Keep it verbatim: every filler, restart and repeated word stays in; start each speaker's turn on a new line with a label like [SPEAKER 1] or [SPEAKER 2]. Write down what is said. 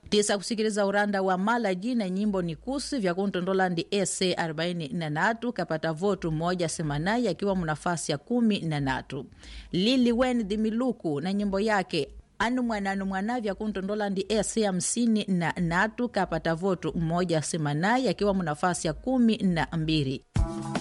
[SPEAKER 1] Tisa kusikiliza uranda wa Malaji na nyimbo ni kusi vya kuntondola ndi S A arobaini na tatu kapata votu moja semanai akiwa munafasi ya kumi na tatu. Lili Wen Dimiluku na nyimbo yake Anu Mwana Anu Mwana vya kuntondola ndi S A hamsini na tatu kapata votu moja semanai akiwa munafasi ya kumi na mbili.